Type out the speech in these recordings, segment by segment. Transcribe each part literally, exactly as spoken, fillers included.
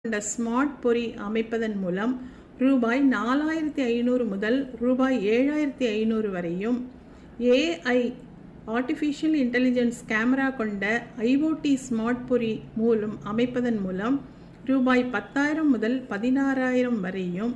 கொண்ட ஸ்மார்ட் பொறி அமைப்பதன் மூலம் ரூபாய் நாலாயிரத்தி ஐநூறு முதல் ரூபாய் ஏழாயிரத்தி ஐநூறு வரையும், ஏஐ ஆர்டிஃபிஷியல் இன்டெலிஜென்ஸ் கேமரா கொண்ட ஐஓடி ஸ்மார்ட் பொறி மூலம் அமைப்பதன் மூலம் ரூபாய் பத்தாயிரம் முதல் பதினாறாயிரம் வரையும்,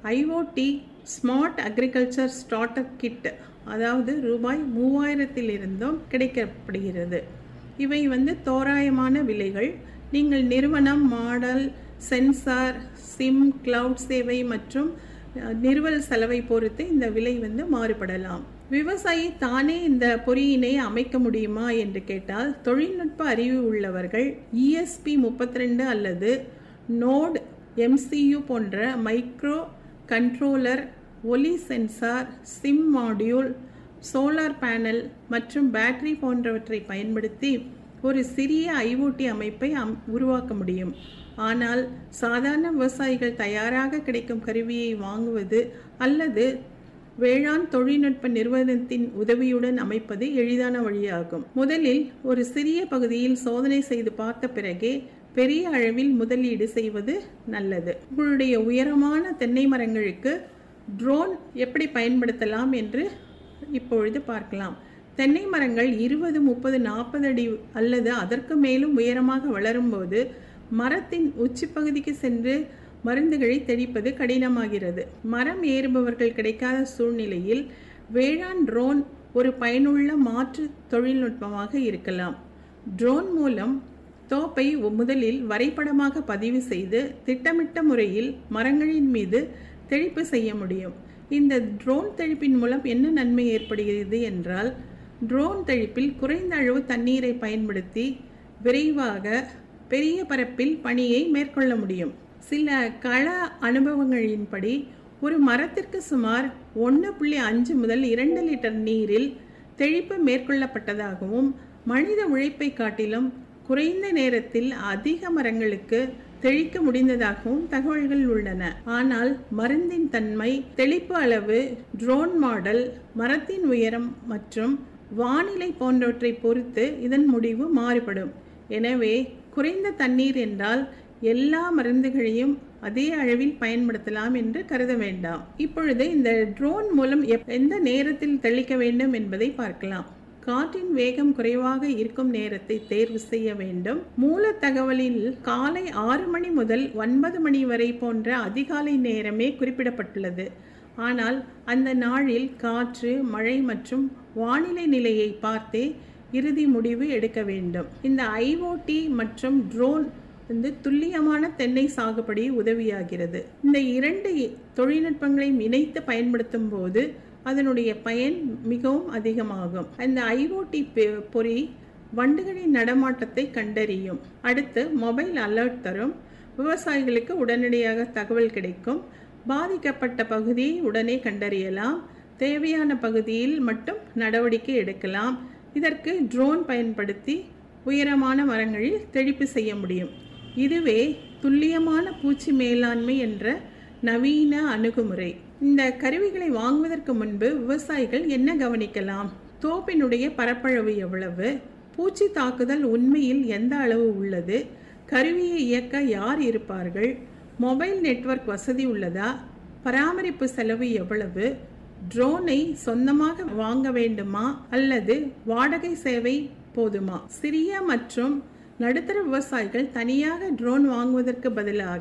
IoT smart agriculture starter kit அதாவது ரூபாய் மூவாயிரத்திலிருந்தும் கிடைக்கப்படுகிறது. இவை வந்து தோராயமான விலைகள். நீங்கள் நிறுவனம், மாடல், சென்சார், சிம், கிளவுட் சேவை மற்றும் நிறுவல் செலவை பொறுத்து இந்த விலை வந்து மாறுபடலாம். விவசாயி தானே இந்த பொறியினை அமைக்க முடியுமா என்று கேட்டால், தொழில்நுட்ப அறிவு உள்ளவர்கள் இஎஸ்பி முப்பத்தி ரெண்டு அல்லது நோட் எம்சியு போன்ற மைக்ரோ கண்ட்ரோலர், ஒலி sensor, sim module, solar panel மற்றும் பேட்டரி போன்றவற்றை பயன்படுத்தி ஒரு சிறிய ஐஓடி அமைப்பை உருவாக்க முடியும். ஆனால் சாதாரண விவசாயிகள் தயாராக கிடைக்கும் கருவியை வாங்குவது அல்லது வேளாண் தொழில்நுட்ப நிறுவனத்தின் உதவியுடன் அமைப்பது எளிதான வழியாகும். முதலில் ஒரு சிறிய பகுதியில் சோதனை செய்து பார்த்த பிறகே பெரிய அளவில் முதலீடு செய்வது நல்லது. உங்களுடைய உயரமான தென்னை மரங்களுக்கு ட்ரோன் எப்படி பயன்படுத்தலாம் என்று இப்பொழுது பார்க்கலாம். தென்னை மரங்கள் இருபது, முப்பது, நாற்பது அடி அல்லது அதற்கு மேலும் உயரமாக வளரும்போது மரத்தின் உச்சி பகுதிக்கு சென்று மருந்துகளை தெளிப்பது கடினமாகிறது. மரம் ஏறுபவர்கள் கிடைக்காத சூழ்நிலையில் வேளாண் ட்ரோன் ஒரு பயனுள்ள மாற்று தொழில்நுட்பமாக இருக்கலாம். ட்ரோன் மூலம் தோப்பை முதலில் வரைபடமாக பதிவு செய்து திட்டமிட்ட முறையில் மரங்களின் மீது தெளிப்பு செய்ய முடியும். இந்த ட்ரோன் தெளிப்பின் மூலம் என்ன நன்மை ஏற்படுகிறது என்றால், ட்ரோன் தெளிப்பில் குறைந்த அளவு தண்ணீரை பயன்படுத்தி விரைவாக பெரிய பரப்பில் பணியை மேற்கொள்ள முடியும். சில கள அனுபவங்களின்படி ஒரு மரத்திற்கு சுமார் ஒன்று புள்ளி அஞ்சு முதல் இரண்டு லிட்டர் நீரில் தெளிப்பு மேற்கொள்ளப்பட்டதாகவும், மனித உழைப்பை காட்டிலும் குறைந்த நேரத்தில் அதிக மரங்களுக்கு தெளிக்க முடிந்ததாகவும் தகவல்கள் உள்ளன. ஆனால் மருந்தின் தன்மை, தெளிப்பு அளவு, ட்ரோன் மாடல், மரத்தின் உயரம் மற்றும் வானிலை போன்றவற்றை பொறுத்து இதன் முடிவு மாறுபடும். எனவே குறைந்த தண்ணீர் என்றால் எல்லா மருந்துகளையும் அதே அளவில் பயன்படுத்தலாம் என்று கருத வேண்டாம். இப்பொழுது இந்த ட்ரோன் மூலம் எந்த நேரத்தில் தெளிக்க வேண்டும் என்பதை பார்க்கலாம். காற்றின் வேகம் குறைவாக இருக்கும் நேரத்தை தேர்வு செய்ய வேண்டும். மூல தகவலில் காலை ஆறு மணி முதல் ஒன்பது மணி வரை போன்ற அதிகாலை நேரமே குறிப்பிடப்பட்டுள்ளது. ஆனால் அந்த நாளில் காற்று, மழை மற்றும் வானிலை நிலையை பார்த்தே இறுதி முடிவு எடுக்க வேண்டும். இந்த ஐஓடி மற்றும் ட்ரோன் வந்து துல்லியமான தென்னை சாகுபடி உதவியாகிறது. இந்த இரண்டு தொழில்நுட்பங்களையும் இணைத்து பயன்படுத்தும் போது அதனுடைய பயன் மிகவும் அதிகமாகும். இந்த ஐஓடி பொறி வண்டுகளின் நடமாட்டத்தை கண்டறியும். அடுத்து மொபைல் அலர்ட் தரும். விவசாயிகளுக்கு உடனடியாக தகவல் கிடைக்கும். பாதிக்கப்பட்ட பகுதியை உடனே கண்டறியலாம். தேவையான பகுதியில் மட்டும் நடவடிக்கை எடுக்கலாம். இதற்கு ட்ரோன் பயன்படுத்தி உயரமான மரங்களில் தெளிப்பு செய்ய முடியும். இதுவே துல்லியமான பூச்சி மேலாண்மை என்ற நவீன அணுகுமுறை. இந்த கருவிகளை வாங்குவதற்கு முன்பு விவசாயிகள் என்ன கவனிக்கலாம்? தோப்பினுடைய பரப்பளவு எவ்வளவு? பூச்சி தாக்குதல் உண்மையில் எந்த அளவு உள்ளது? கருவியை இயக்க யார் இருப்பார்கள்? மொபைல் நெட்வொர்க் வசதி உள்ளதா? பராமரிப்பு செலவு எவ்வளவு? ட்ரோனை சொந்தமாக வாங்க வேண்டுமா அல்லது வாடகை சேவை போதுமா? சிறிய மற்றும் நடுத்தர விவசாயிகள் தனியாக ட்ரோன் வாங்குவதற்கு பதிலாக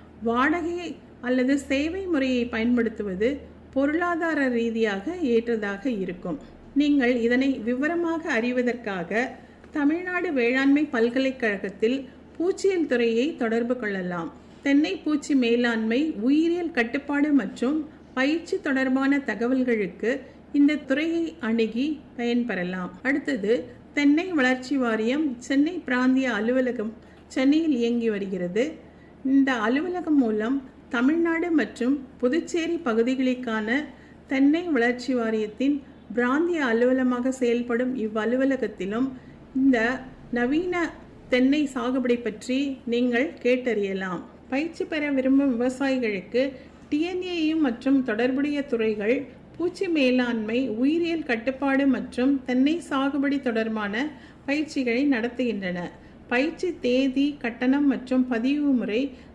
வாடகை அல்லது சேவை முறையை பயன்படுத்துவது பொருளாதார ரீதியாக ஏற்றதாக இருக்கும். நீங்கள் இதனை விவரமாக அறிவதற்காக தமிழ்நாடு வேளாண்மை பல்கலைக்கழகத்தில் பூச்சியியல் துறையை தொடர்பு கொள்ளலாம். தென்னை பூச்சி மேலாண்மை, உயிரியல் கட்டுப்பாடு மற்றும் பயிற்சி தொடர்பான தகவல்களுக்கு இந்த துறையை அணுகி பயன்பெறலாம். அடுத்தது, தென்னை வளர்ச்சி வாரியம் சென்னை பிராந்திய அலுவலகம் சென்னையில் இயங்கி வருகிறது. இந்த அலுவலகம் மூலம் தமிழ்நாடு மற்றும் புதுச்சேரி பகுதிகளுக்கான தென்னை வளர்ச்சி வாரியத்தின் பிராந்திய அலுவலகமாக செயல்படும் இவ்வலுவலகத்திலும் இந்த நவீன தென்னை சாகுபடி பற்றி நீங்கள் கேட்டறியலாம். பயிற்சி பெற விரும்பும் விவசாயிகளுக்கு டிஎன்ஏயும் மற்றும் தொடர்புடைய துறைகள் பூச்சி மேலாண்மை, உயிரியல் கட்டுப்பாடு மற்றும் தென்னை சாகுபடி தொடர்பான பயிற்சிகளை நடத்துகின்றன. பயிற்சி தேதி, கட்டணம் மற்றும் பதிவு முறை